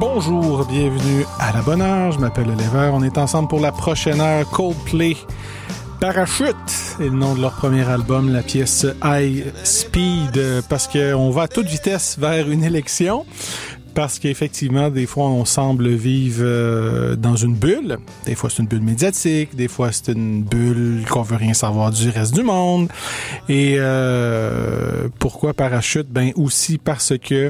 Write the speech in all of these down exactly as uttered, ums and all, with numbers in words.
Bonjour, bienvenue à la bonne heure. Je m'appelle Oliver. On est ensemble pour la prochaine heure. Coldplay, Parachute est le nom de leur premier album, la pièce High Speed, parce qu'on va à toute vitesse vers une élection. Parce qu'effectivement, des fois, on semble vivre euh, dans une bulle. Des fois, c'est une bulle médiatique. Des fois, c'est une bulle qu'on veut rien savoir du reste du monde. Et euh, pourquoi Parachute? Ben aussi parce que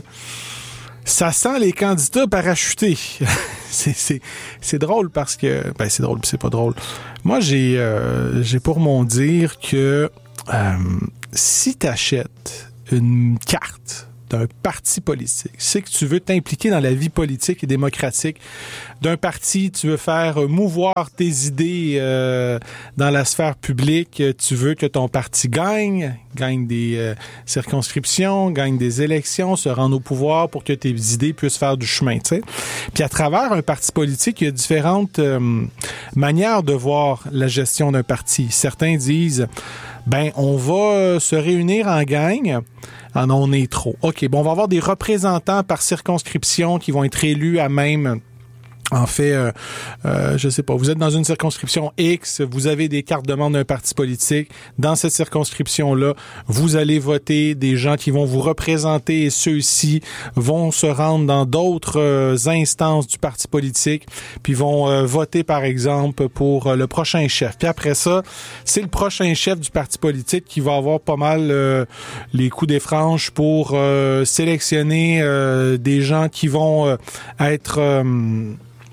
ça sent les candidats parachutés. c'est, c'est, c'est drôle parce que... Ben, c'est drôle, c'est pas drôle. Moi, j'ai, euh, j'ai pour mon dire que euh, si t'achètes une carte d'un parti politique, c'est que tu veux t'impliquer dans la vie politique et démocratique d'un parti, tu veux faire mouvoir tes idées euh, dans la sphère publique, tu veux que ton parti gagne, gagne des euh, circonscriptions, gagne des élections, se rende au pouvoir pour que tes idées puissent faire du chemin, tu sais. Puis à travers un parti politique, il y a différentes euh, manières de voir la gestion d'un parti. Certains disent, ben on va se réunir en gang. Ah non, on est trop. OK, bon, on va avoir des représentants par circonscription qui vont être élus à même... En fait, euh, euh, je sais pas, vous êtes dans une circonscription X, vous avez des cartes de membres d'un parti politique. Dans cette circonscription-là, vous allez voter des gens qui vont vous représenter et ceux-ci vont se rendre dans d'autres euh, instances du parti politique puis vont euh, voter, par exemple, pour euh, le prochain chef. Puis après ça, c'est le prochain chef du parti politique qui va avoir pas mal euh, les coups des franges pour euh, sélectionner euh, des gens qui vont euh, être... Euh,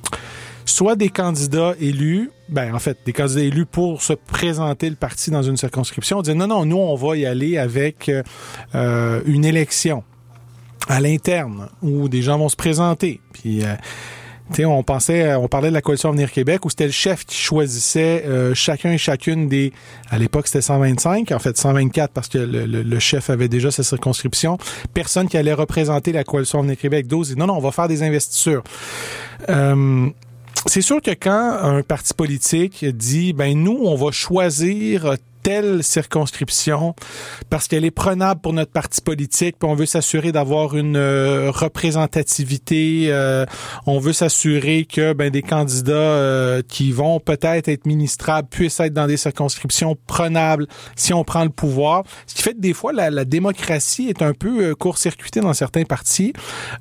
soit des candidats élus, ben en fait, des candidats élus pour se présenter le parti dans une circonscription. On dit non, non, nous, on va y aller avec euh, une élection à l'interne où des gens vont se présenter. Puis, euh, tu sais, on pensait, on parlait de la Coalition Avenir Québec où c'était le chef qui choisissait euh, chacun et chacune des... À l'époque, c'était cent vingt-cinq, en fait cent vingt-quatre parce que le, le, le chef avait déjà sa circonscription. Personne qui allait représenter la Coalition Avenir Québec. douze, non, non, on va faire des investitures. Euh... C'est sûr que quand un parti politique dit, ben nous, on va choisir telle circonscription parce qu'elle est prenable pour notre parti politique, puis on veut s'assurer d'avoir une euh, représentativité, euh, on veut s'assurer que ben des candidats euh, qui vont peut-être être ministrables puissent être dans des circonscriptions prenables si on prend le pouvoir. Ce qui fait que des fois, la, la démocratie est un peu euh, court-circuitée dans certains partis.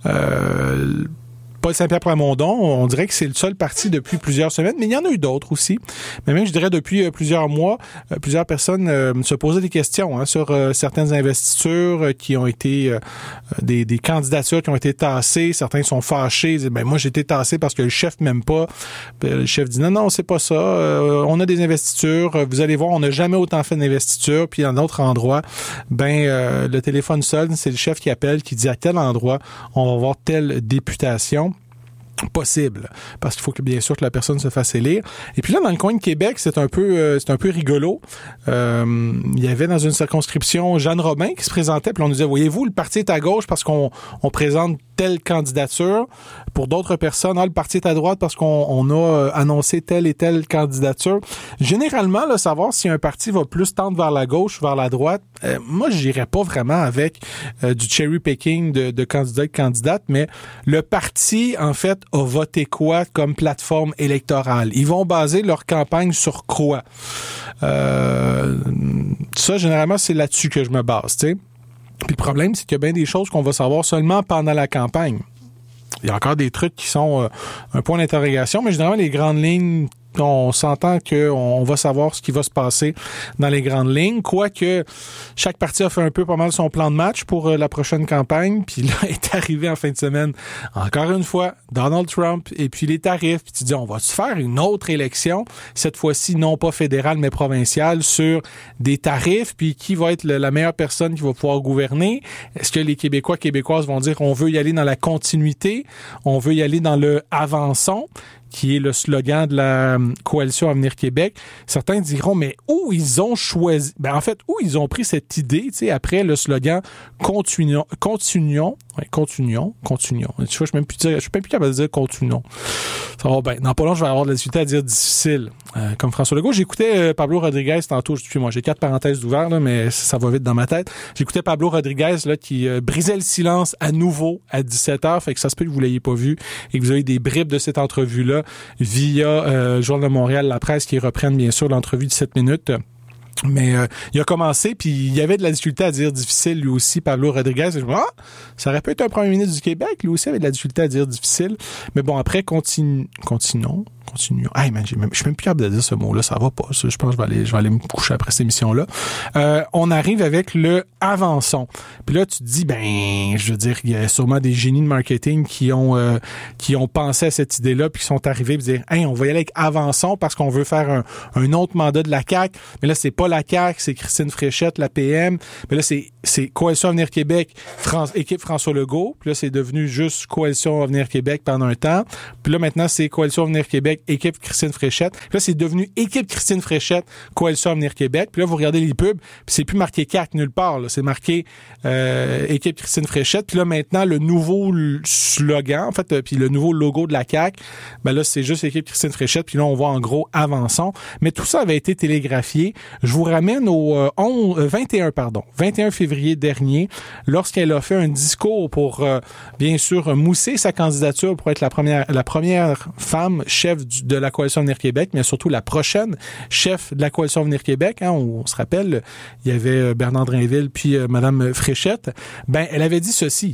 Euh, Paul Saint-Pierre Plamondon, on dirait que c'est le seul parti depuis plusieurs semaines, mais il y en a eu d'autres aussi. Mais même, je dirais, depuis euh, plusieurs mois, euh, plusieurs personnes euh, se posaient des questions hein, sur euh, certaines investitures euh, qui ont été, euh, des, des candidatures qui ont été tassées. Certains sont fâchés, ils disent, ben moi, j'ai été tassé parce que le chef m'aime pas. Puis, le chef dit, non, non, c'est pas ça. Euh, on a des investitures. Vous allez voir, on n'a jamais autant fait d'investitures. Puis, dans d'autres endroits, ben euh, le téléphone sonne, c'est le chef qui appelle, qui dit à tel endroit, on va avoir telle députation. Possible, parce qu'il faut que bien sûr que la personne se fasse élire. Et puis là, dans le coin de Québec, c'est un peu, euh, c'est un peu rigolo. Euh, il y avait dans une circonscription Jeanne Robin qui se présentait, puis on nous disait, voyez-vous, le parti est à gauche parce qu'on on présente telle candidature. Pour d'autres personnes, ah, le parti est à droite parce qu'on on a annoncé telle et telle candidature. Généralement, là, savoir si un parti va plus tendre vers la gauche ou vers la droite, euh, moi, j'irais pas vraiment avec euh, du cherry picking de, de candidats et de candidates, mais le parti, en fait, a voté quoi comme plateforme électorale? Ils vont baser leur campagne sur quoi? Euh, ça, généralement, c'est là-dessus que je me base, tu sais. Puis le problème, c'est qu'il y a bien des choses qu'on va savoir seulement pendant la campagne. Il y a encore des trucs qui sont euh, un point d'interrogation, mais généralement, les grandes lignes, on s'entend qu'on va savoir ce qui va se passer dans les grandes lignes, quoique chaque parti a fait un peu pas mal son plan de match pour euh, la prochaine campagne, puis là est arrivé en fin de semaine, encore une fois, Donald Trump, et puis les tarifs, puis tu dis, on va-tu faire une autre élection, cette fois-ci non pas fédérale, mais provinciale, sur des tarifs, puis qui va être le, la meilleure personne qui va pouvoir gouverner? Est-ce que les Québécois, Québécoises vont dire, on veut y aller dans la continuité, on veut y aller dans le avançon? qui est le slogan de la Coalition Avenir Québec. Certains diront, mais où ils ont choisi, ben en fait, où ils ont pris cette idée, tu sais, après le slogan « Continuons », continuons, ouais, continuons, continuons. Tu vois, je suis même plus dire, je suis même plus capable de dire « continuons ». Ça va bien. Dans pas long, je vais avoir de la difficulté à dire « difficile euh, », comme François Legault. J'écoutais euh, Pablo Rodriguez tantôt, je moi j'ai quatre parenthèses ouvertes, là, mais ça va vite dans ma tête. J'écoutais Pablo Rodriguez là, qui euh, brisait le silence à nouveau à dix-sept heures, fait que ça se peut que vous l'ayez pas vu et que vous avez des bribes de cette entrevue-là via euh, Journal de Montréal, La Presse, qui reprennent bien sûr l'entrevue de sept minutes. Mais euh, il a commencé, puis il y avait de la difficulté à dire difficile, lui aussi, Pablo Rodriguez. Et je me dis, ah, ça aurait pu être un premier ministre du Québec, lui aussi avait de la difficulté à dire difficile. Mais bon, après, continue, continuons. Continuons. Hey man, j'ai même, je suis même plus capable de dire ce mot-là, ça va pas. Ça, je pense que je vais aller, je vais aller me coucher après cette émission-là. Euh, on arrive avec le avançon. Puis là, tu te dis, ben, je veux dire, il y a sûrement des génies de marketing qui ont, euh, qui ont pensé à cette idée-là, puis qui sont arrivés et dire, hey, on va y aller avec avançon parce qu'on veut faire un, un autre mandat de la C A Q. Mais là, c'est pas la C A Q, c'est Christine Fréchette, la P M. Mais là, c'est, c'est Coalition Avenir Québec, France, équipe François Legault. Puis là, c'est devenu juste Coalition Avenir Québec pendant un temps. Puis là, maintenant, c'est Coalition Avenir Québec, équipe Christine Fréchette. Puis là, c'est devenu équipe Christine Fréchette, Coalition Avenir Québec. Puis là, vous regardez les pubs, puis c'est plus marqué C A Q nulle part. Là. C'est marqué euh, équipe Christine Fréchette. Puis là, maintenant, le nouveau slogan, en fait, euh, puis le nouveau logo de la C A Q, ben là, c'est juste équipe Christine Fréchette. Puis là, on voit en gros avançons. Mais tout ça avait été télégraphié. Je vous ramène au euh, onze, euh, vingt et un, pardon, vingt et un février dernier, lorsqu'elle a fait un discours pour, euh, bien sûr, mousser sa candidature pour être la première, la première femme chef du, de la Coalition Avenir Québec, mais surtout la prochaine chef de la Coalition Avenir Québec. Hein, on, on se rappelle, il y avait Bernard Drinville puis euh, Madame Fréchette. Ben, elle avait dit ceci.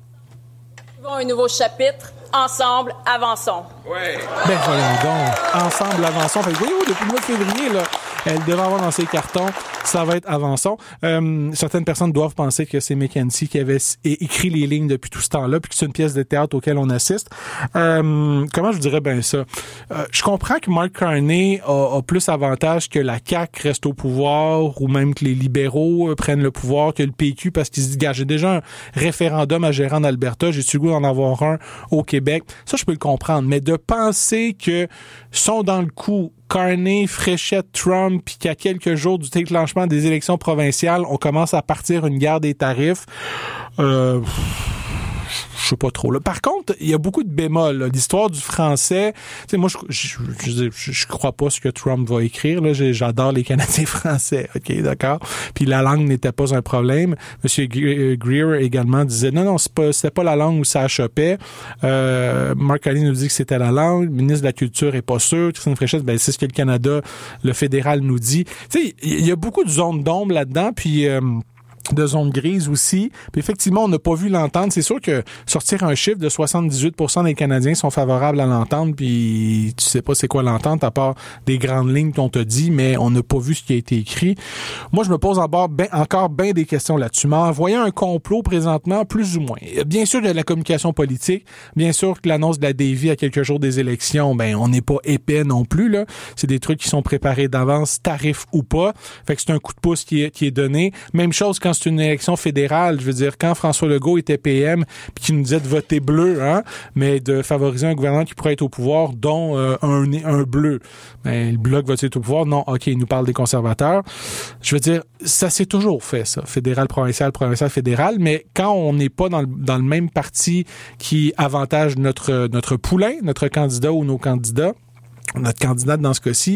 Un nouveau chapitre. Ensemble, avançons. Ouais. Ben voyons donc. Ensemble, avançons. Fait que voyez-vous, depuis le mois de février, là, elle devait avoir dans ses cartons, ça va être avançons. Euh, certaines personnes doivent penser que c'est Mackenzie qui avait écrit les lignes depuis tout ce temps-là, puis que c'est une pièce de théâtre auquel on assiste. Euh, comment je dirais bien ça? Euh, je comprends que Mark Carney a, a plus avantage que la C A Q reste au pouvoir, ou même que les libéraux euh, prennent le pouvoir, que le P Q, parce qu'ils se disent, gars, j'ai déjà un référendum à gérer en Alberta, j'ai-tu le goût d'en avoir un au Québec? Ça, je peux le comprendre. Mais de penser que sont dans le coup Carney, Fréchette, Trump, puis qu'à quelques jours du déclenchement des élections provinciales, on commence à partir une guerre des tarifs, euh... je sais pas trop. Là. Par contre, il y a beaucoup de bémols. Là. L'histoire du français, tu sais, moi, je, je, je, je, je crois pas ce que Trump va écrire. Là. J'adore les Canadiens français. OK, d'accord. Puis la langue n'était pas un problème. Monsieur Greer également disait, non, non, c'est pas, c'était pas la langue où ça achoppait. Euh, Mark Carney nous dit que c'était la langue. Le ministre de la Culture est pas sûr. Christine Fréchette, ben, c'est ce que le Canada, le fédéral nous dit. Tu sais, il y a beaucoup de zones d'ombre là-dedans. Puis, euh, de zone grise aussi. Puis effectivement, on n'a pas vu l'entente. C'est sûr que sortir un chiffre de soixante-dix-huit pour cent des Canadiens sont favorables à l'entente, puis tu sais pas c'est quoi l'entente à part des grandes lignes qu'on t'a dit, mais on n'a pas vu ce qui a été écrit. Moi, je me pose encore bien encore ben des questions là-dessus. Mais en voyant un complot présentement, plus ou moins. Bien sûr, il y a de la communication politique. Bien sûr que l'annonce de la D V à quelques jours des élections, ben on n'est pas épais non plus, là. C'est des trucs qui sont préparés d'avance, tarif ou pas. Fait que c'est un coup de pouce qui est, qui est donné. Même chose quand c'est une élection fédérale, je veux dire, quand François Legault était P M puis qui nous disait de voter bleu, hein, mais de favoriser un gouvernement qui pourrait être au pouvoir, dont euh, un, un bleu. Ben, le Bloc va être au pouvoir? Non, OK, il nous parle des conservateurs. Je veux dire, ça s'est toujours fait, ça, fédéral, provincial, provincial, fédéral, mais quand on n'est pas dans le, dans le même parti qui avantage notre, notre poulain, notre candidat ou nos candidats, notre candidate dans ce cas-ci,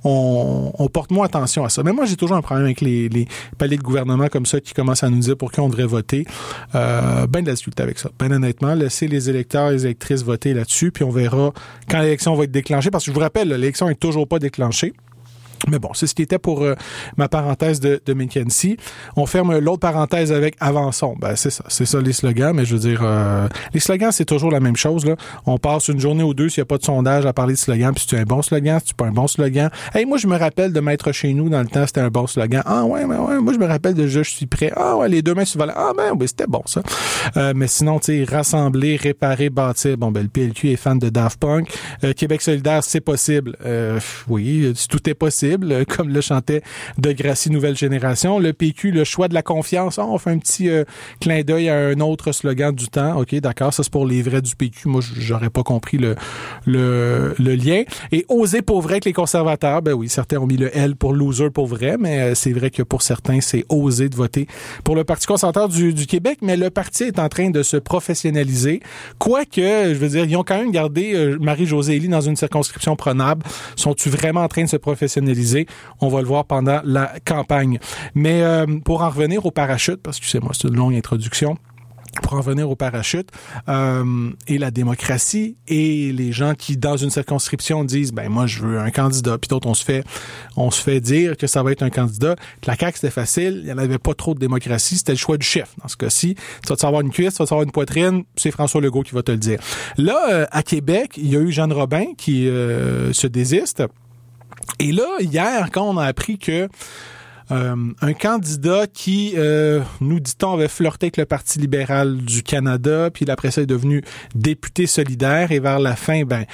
on, on porte moins attention à ça. Mais moi, j'ai toujours un problème avec les, les paliers de gouvernement comme ça qui commencent à nous dire pour qui on devrait voter. Euh, ben de la difficulté avec ça. Ben honnêtement, laissez les électeurs et les électrices voter là-dessus, puis on verra quand l'élection va être déclenchée. Parce que je vous rappelle, l'élection est toujours pas déclenchée. Mais bon, c'est ce qui était pour euh, ma parenthèse de, de Mackenzie. On ferme l'autre parenthèse avec avançons. Ben c'est ça, c'est ça les slogans. Mais je veux dire, euh, les slogans c'est toujours la même chose là. On passe une journée ou deux s'il y a pas de sondage à parler de slogans. Puis si tu as un bon slogan, si tu pas un bon slogan. Hey, moi je me rappelle de Maître chez nous dans le temps, c'était un bon slogan. Ah ouais, ouais, ouais. Moi je me rappelle de je, je suis prêt. Ah ouais, les deux mains sur le volant. Ah ben oui, c'était bon ça. Euh, mais sinon, tu sais, rassembler, réparer, bâtir. Bon ben le P L Q est fan de Daft Punk. Euh, Québec solidaire, c'est possible. Euh, oui, tout est possible. possible, comme le chantait Degrassi Nouvelle Génération. Le P Q, le choix de la confiance. Oh, on fait un petit euh, clin d'œil à un autre slogan du temps. OK, d'accord, ça c'est pour les vrais du P Q. Moi, j'aurais pas compris le, le, le lien. Et oser pour vrai que les conservateurs, ben oui, certains ont mis le L pour loser pour vrai, mais euh, c'est vrai que pour certains, c'est oser de voter pour le Parti conservateur du, du Québec, mais le parti est en train de se professionnaliser. Quoique, je veux dire, ils ont quand même gardé euh, Marie-Josée Ely dans une circonscription prenable. Sont-ils vraiment en train de se professionnaliser? On va le voir pendant la campagne. Mais euh, pour en revenir au parachute, parce que c'est moi, c'est une longue introduction, pour en revenir au parachute, euh, et la démocratie, et les gens qui, dans une circonscription, disent, ben moi, je veux un candidat, puis d'autres, on se fait on se fait dire que ça va être un candidat. Que la C A Q, c'était facile, il n'y en avait pas trop de démocratie, c'était le choix du chef. Dans ce cas-ci, tu vas te savoir une cuisse, tu vas te savoir une poitrine, c'est François Legault qui va te le dire. Là, euh, à Québec, il y a eu Jeanne Robin qui euh, se désiste. Et là, hier, quand on a appris que Euh, un candidat qui, euh, nous dit-on, avait flirté avec le Parti libéral du Canada, puis après ça est devenu député solidaire, et vers la fin, ben,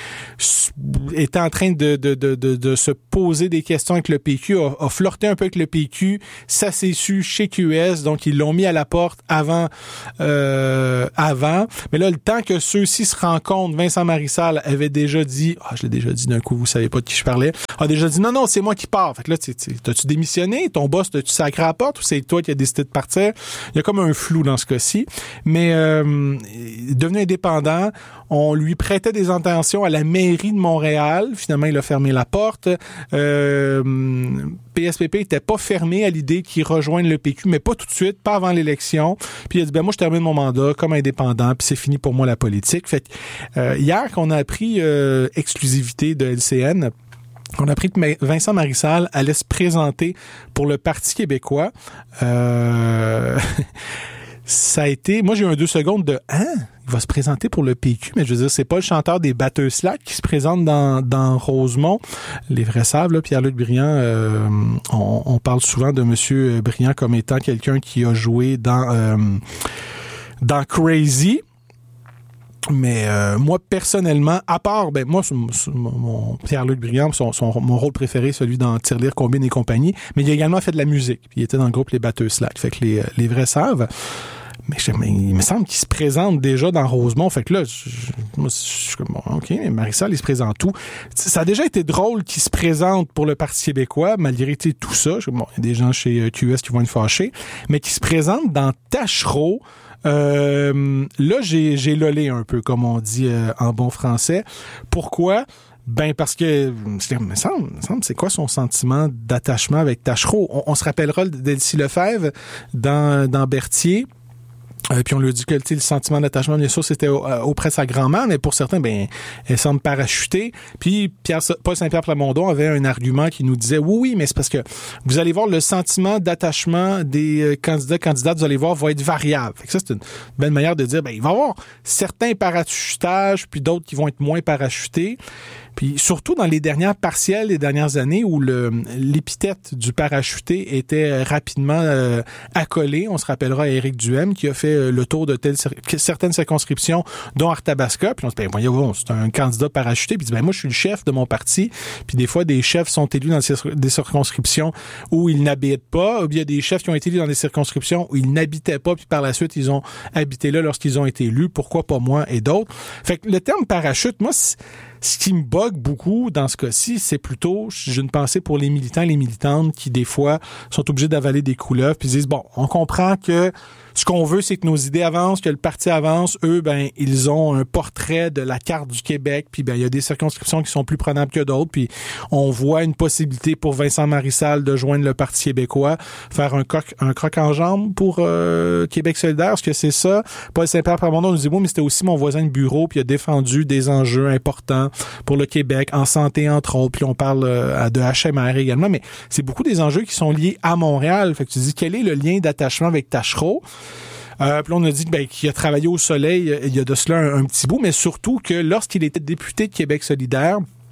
était en train de, de, de, de, de se poser des questions avec le P Q, a, a flirté un peu avec le P Q, ça s'est su chez Q S, donc ils l'ont mis à la porte avant, euh, avant. Mais là, le temps que ceux-ci se rencontrent, Vincent Marissal avait déjà dit, ah, je l'ai déjà dit d'un coup, vous savez pas de qui je parlais, a déjà dit, non, non, c'est moi qui pars. Fait que là, t'as-tu démissionné? Ton boss, t'as-tu sacré à la porte ou c'est toi qui as décidé de partir? Il y a comme un flou dans ce cas-ci. Mais euh, devenu indépendant, on lui prêtait des intentions à la mairie de Montréal. Finalement, il a fermé la porte. Euh, P S P P était pas fermé à l'idée qu'il rejoigne le P Q, mais pas tout de suite, pas avant l'élection. Puis il a dit, ben moi, je termine mon mandat comme indépendant, puis c'est fini pour moi la politique. Fait que, euh, hier, qu'on a appris euh, exclusivité de L C N, on a appris que Vincent Marissal allait se présenter pour le Parti québécois. Euh... ça a été... Moi, j'ai eu un deux secondes de « Hein? Il va se présenter pour le P Q? » Mais je veux dire, c'est pas le chanteur des Batteux Slack qui se présente dans, dans Rosemont. Les vrais savent, là, Pierre-Luc Briand, euh, on, on parle souvent de M. Briand comme étant quelqu'un qui a joué dans, euh, dans Crazy. Mais euh, moi, personnellement, à part, ben moi, mon, mon Pierre-Luc Briand, son, son, mon rôle préféré, celui dans Tirelire, Combine et compagnie, mais il a également fait de la musique. Puis il était dans le groupe Les Batteux Slack. Fait que les, les vrais savent. Mais, je, mais il me semble qu'il se présente déjà dans Rosemont. Fait que là, je, je, moi, je suis comme, bon, OK, mais Marissal, il se présente tout. Ça a déjà été drôle qu'il se présente pour le Parti québécois, malgré tout ça. Je, bon, il y a des gens chez Q S qui vont être fâchés, mais qu'il se présente dans Tachereau. Euh, là, j'ai, j'ai lolé un peu, comme on dit euh, en bon français. Pourquoi? Ben parce que, il me semble, me semble, c'est quoi son sentiment d'attachement avec Tachereau? On, on se rappellera d'Elsie Lefebvre dans, dans Berthier. Euh, puis on lui a dit que le sentiment d'attachement, bien sûr, c'était au, euh, auprès de sa grand-mère, mais pour certains, ben, elle semble parachuter. Puis Pierre, Paul Saint-Pierre Plamondon avait un argument qui nous disait, oui, oui, mais c'est parce que vous allez voir le sentiment d'attachement des euh, candidats, candidates, vous allez voir, va être variable. Fait que ça, c'est une belle manière de dire, ben, il va y avoir certains parachutages, puis d'autres qui vont être moins parachutés. Puis surtout dans les dernières partielles, les dernières années où le l'épithète du parachuté était rapidement euh, accolé, on se rappellera à Éric Duhem qui a fait euh, le tour de telles certaines circonscriptions, dont Arthabasca. Puis on se dit, ben voyons, c'est un candidat parachuté. Puis il dit, ben moi je suis le chef de mon parti. Puis des fois des chefs sont élus dans des circonscriptions où ils n'habitent pas. Ou bien il y a des chefs qui ont été élus dans des circonscriptions où ils n'habitaient pas. Puis par la suite ils ont habité là lorsqu'ils ont été élus. Pourquoi pas moi et d'autres. Fait que le terme parachute, moi c'est ce qui me bug beaucoup dans ce cas-ci, c'est plutôt, j'ai une pensée pour les militants et les militantes qui, des fois, sont obligés d'avaler des couleuvres puis disent, bon, on comprend que ce qu'on veut, c'est que nos idées avancent, que le parti avance. Eux, ben, ils ont un portrait de la carte du Québec, puis ben, il y a des circonscriptions qui sont plus prenables que d'autres, puis on voit une possibilité pour Vincent Marissal de joindre le Parti québécois, faire un croc, un croc en jambe pour euh, Québec solidaire. Est-ce que c'est ça? Paul Saint-Pierre Plamondon nous dit, oui, mais c'était aussi mon voisin de bureau, puis il a défendu des enjeux importants pour le Québec, en santé entre autres, puis on parle euh, de H M R également, mais c'est beaucoup des enjeux qui sont liés à Montréal. Fait que tu dis, quel est le lien d'attachement avec Tachereau? Euh, puis on a dit ben, qu'il a travaillé au soleil il y a de cela un, un petit bout, mais surtout que lorsqu'il était député de Québec solidaire,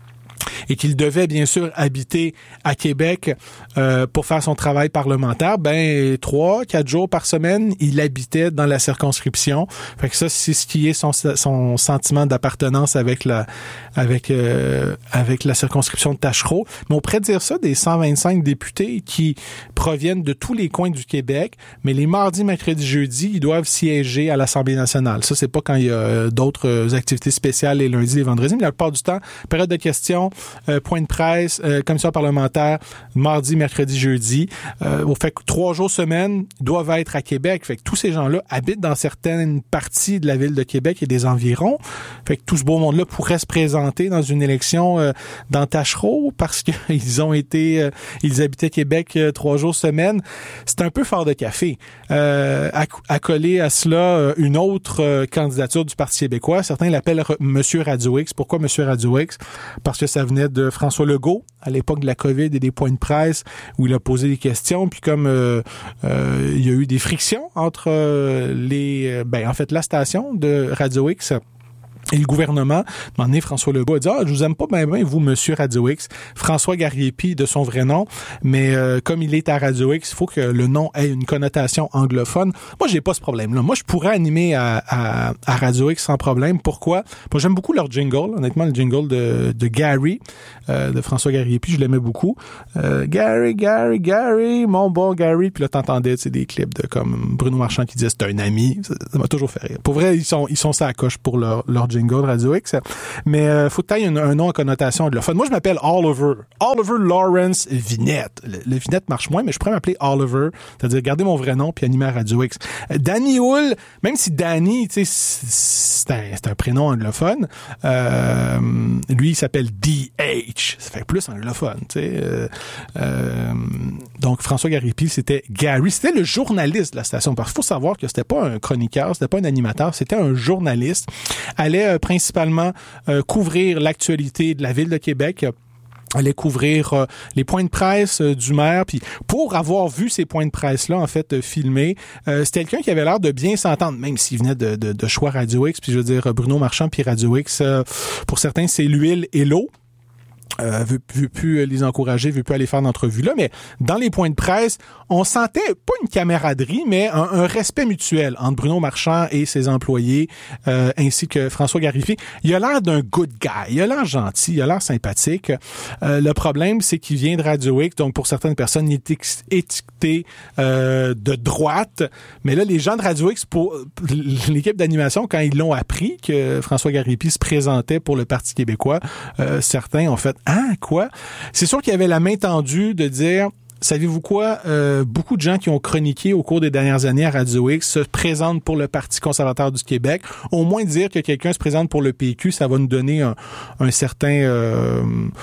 et qu'il devait bien sûr habiter à Québec euh, pour faire son travail parlementaire, ben trois, quatre jours par semaine, il habitait dans la circonscription. Fait que ça, c'est ce qui est son, son sentiment d'appartenance avec la avec euh, avec la circonscription de Taschereau. Mais on pourrait dire ça des cent vingt-cinq députés qui proviennent de tous les coins du Québec, mais les mardis, mercredis, jeudis, ils doivent siéger à l'Assemblée nationale. Ça, c'est pas quand il y a d'autres activités spéciales les lundis et les vendredis, mais la plupart du temps, période de questions, euh, point de presse, euh, commission parlementaire, mardi, mercredi, jeudi. Euh, au fait que trois jours semaine doivent être à Québec. Fait que tous ces gens-là habitent dans certaines parties de la ville de Québec et des environs. Fait que tout ce beau monde-là pourrait se présenter dans une élection euh, dans Taschereau parce qu'ils ont été, euh, ils habitaient Québec euh, trois jours semaine. C'est un peu fort de café. Euh, à, à coller à cela euh, une autre euh, candidature du Parti québécois. Certains l'appellent R- Monsieur Radio X. Pourquoi Monsieur Radio X? Parce que ça venait de François Legault à l'époque de la COVID et des points de presse où il a posé des questions. Puis comme euh, euh, il y a eu des frictions entre euh, les, ben en fait la station de Radio X et le gouvernement, à un moment donné, François Legault a dit « Ah, je vous aime pas bien, bien, vous, Monsieur Radio X. » François Gariepi, de son vrai nom, mais euh, comme il est à Radio X, il faut que le nom ait une connotation anglophone. Moi, j'ai pas ce problème-là. Moi, je pourrais animer à, à, à Radio X sans problème. Pourquoi? Moi, j'aime beaucoup leur jingle. Honnêtement, le jingle de, de Gary, euh, de François Gariepi, je l'aimais beaucoup. Euh, Gary, Gary, Gary, mon bon Gary. Puis là, t'entendais des clips de comme Bruno Marchand qui disait « C'est un ami. » Ça, ça m'a toujours fait rire. Pour vrai, ils sont, ils sont ça à coche pour leur, leur jingle de Radio X. Mais euh, faut que tu aies un, un nom à connotation anglophone. Moi, je m'appelle Oliver. Oliver Lawrence Vinette. Le, le Vinette marche moins, mais je pourrais m'appeler Oliver. C'est-à-dire garder mon vrai nom puis animer à Radio X. Euh, Danny Hull, même si Danny, tu sais, c'est un, c'est un prénom anglophone, euh, lui, il s'appelle D H. Ça fait plus anglophone, tu sais. Euh, euh, donc, François Gariepi, c'était Gary. C'était le journaliste de la station. Parce qu'il faut savoir que c'était pas un chroniqueur, c'était pas un animateur, c'était un journaliste. Allait euh, principalement euh, couvrir l'actualité de la ville de Québec, allait couvrir euh, les points de presse euh, du maire. Puis pour avoir vu ces points de presse-là, en fait, euh, filmés, euh, c'était quelqu'un qui avait l'air de bien s'entendre, même s'il venait de, de, de choix Radio X. Puis je veux dire, Bruno Marchand puis Radio X, euh, pour certains, c'est l'huile et l'eau. Euh, veut, veut plus les encourager, veut plus aller faire d'entrevue là, mais dans les points de presse, on sentait pas une camaraderie, mais un, un respect mutuel entre Bruno Marchand et ses employés, euh, ainsi que François Gariepi. Il a l'air d'un good guy, il a l'air gentil, il a l'air sympathique. Euh, le problème, c'est qu'il vient de Radio X, donc pour certaines personnes, il est étiqueté euh, de droite, mais là, les gens de Radio X, pour l'équipe d'animation, quand ils l'ont appris que François Gariepi se présentait pour le Parti québécois, euh, certains ont fait « Ah, quoi? » C'est sûr qu'il y avait la main tendue de dire... Savez-vous quoi? Euh, beaucoup de gens qui ont chroniqué au cours des dernières années à Radio X se présentent pour le Parti conservateur du Québec. Au moins dire que quelqu'un se présente pour le P Q, ça va nous donner un, un certain... Euh,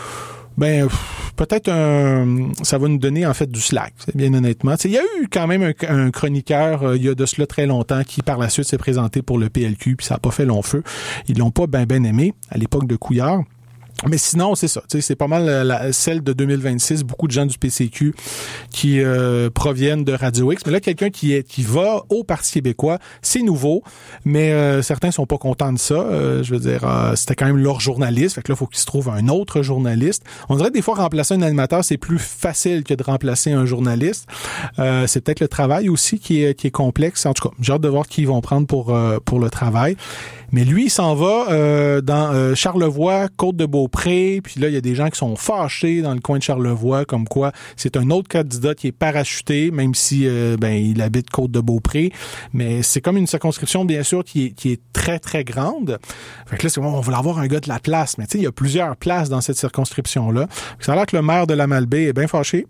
ben peut-être un, ça va nous donner en fait du slack, bien honnêtement. Il y a eu quand même un, un chroniqueur euh, il y a de cela très longtemps qui par la suite s'est présenté pour le P L Q, puis ça n'a pas fait long feu. Ils l'ont pas bien ben aimé à l'époque de Couillard. Mais sinon, c'est ça. C'est pas mal la, celle de deux mille vingt-six. Beaucoup de gens du P C Q qui euh, proviennent de Radio X. Mais là, quelqu'un qui est qui va au Parti québécois, c'est nouveau. Mais euh, certains sont pas contents de ça. Euh, je veux dire, euh, c'était quand même leur journaliste. Fait que là, il faut qu'il se trouve un autre journaliste. On dirait que des fois, remplacer un animateur, c'est plus facile que de remplacer un journaliste. Euh, c'est peut-être le travail aussi qui est qui est complexe. En tout cas, j'ai hâte de voir qui ils vont prendre pour euh, pour le travail. Mais lui, il s'en va euh, dans euh, Charlevoix, Côte-de-Beaupré. Puis là, il y a des gens qui sont fâchés dans le coin de Charlevoix, comme quoi c'est un autre candidat qui est parachuté, même si euh, ben il habite Côte-de-Beaupré. Mais c'est comme une circonscription, bien sûr, qui est, qui est très, très grande. Fait que là, c'est bon, on voulait avoir un gars de la place. Mais tu sais, il y a plusieurs places dans cette circonscription-là. Ça a l'air que le maire de la Malbaie est bien fâché.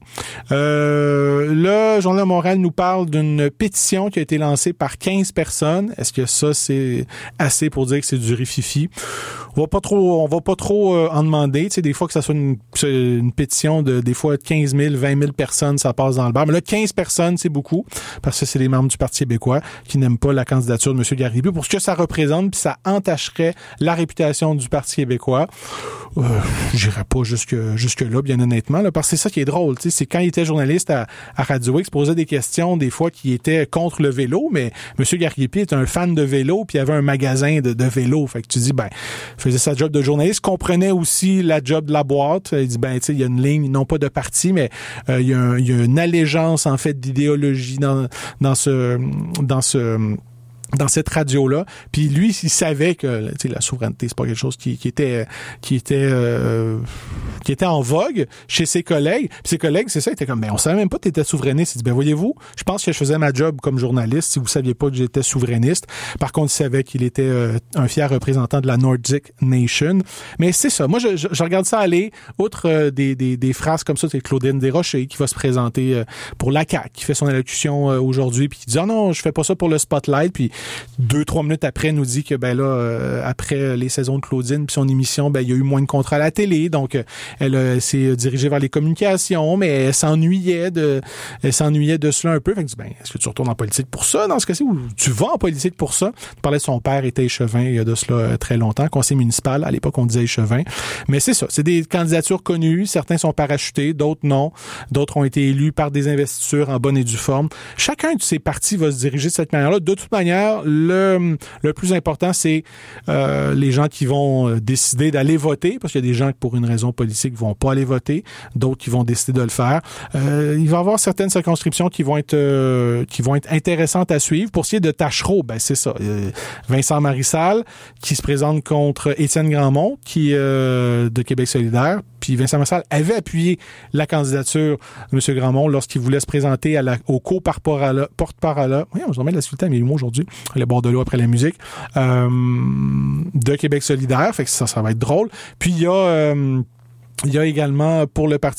Euh, là, Journal de Montréal nous parle d'une pétition qui a été lancée par quinze personnes. Est-ce que ça, c'est assez pour dire que c'est du rififi? On va pas trop, on va pas trop euh, en demander. Tu sais, des fois que ça soit une, une pétition de des fois quinze mille, vingt mille personnes, ça passe dans le bar. Mais là, quinze personnes, c'est beaucoup parce que c'est les membres du Parti québécois qui n'aiment pas la candidature de M. Gariepi pour ce que ça représente, puis ça entacherait la réputation du Parti québécois. Euh, j'irais pas jusque jusque là, bien honnêtement, là, parce que c'est ça qui est drôle. Tu sais, c'est quand il était journaliste à, à Radio X, posait des questions des fois qui étaient contre le vélo, mais M. Gariepi est un fan de vélo, puis il y avait un magasin de, de vélo. Fait que tu dis, ben, faisait sa job de journaliste, comprenait aussi la job de la boîte. Il dit, ben, tu sais, il y a une ligne, non pas de parti, mais euh, il y a un, il y a une allégeance, en fait, d'idéologie dans, dans ce, dans ce, dans cette radio-là. Puis lui, il savait que, tu sais, la souveraineté, c'est pas quelque chose qui, qui était, qui était, euh, qui était en vogue chez ses collègues. Puis ses collègues, c'est ça, ils étaient comme, ben, on savait même pas que t'étais souverainiste. Il dit, ben, voyez-vous, je pense que je faisais ma job comme journaliste si vous saviez pas que j'étais souverainiste. Par contre, il savait qu'il était euh, un fier représentant de la Nordic Nation. Mais c'est ça. Moi, je, je, je regarde ça aller. Outre euh, des, des, des phrases comme ça, c'est Claudine Desrochers qui va se présenter euh, pour l'A C A Q, qui fait son allocution euh, aujourd'hui, puis qui dit, ah non, je fais pas ça pour le spotlight. Puis deux, trois minutes après, nous dit que, ben là, euh, après les saisons de Claudine puis son émission, ben, il y a eu moins de contrats à la télé. Donc, euh, elle, euh, s'est dirigée vers les communications, mais elle s'ennuyait de, elle s'ennuyait de cela un peu. Fait que, ben, est-ce que tu retournes en politique pour ça, dans ce cas-ci, ou tu vas en politique pour ça? Tu parlais de son père était échevin il y a de cela euh, très longtemps, conseiller municipal. À l'époque, on disait échevin. Mais c'est ça. C'est des candidatures connues. Certains sont parachutés, d'autres non. D'autres ont été élus par des investitures en bonne et due forme. Chacun de ces partis va se diriger de cette manière-là. De toute manière, le, le plus important, c'est euh, les gens qui vont décider d'aller voter, parce qu'il y a des gens qui, pour une raison politique, vont pas aller voter, d'autres qui vont décider de le faire. Euh, il va y avoir certaines circonscriptions qui vont être euh, qui vont être intéressantes à suivre. Pour ce qui est de Tachereau, ben c'est ça. Euh, Vincent Marissal qui se présente contre Étienne Grandmont, qui euh, de Québec solidaire. Puis Vincent Marissal avait appuyé la candidature de M. Grandmont lorsqu'il voulait se présenter à la, au co-porte-parole. Oui, on se remet de la suite à mes mots aujourd'hui. Le bord de l'eau après la musique. Euh, de Québec solidaire. Fait que ça, ça va être drôle. Puis il y a... Euh, Il y a également, pour le Parti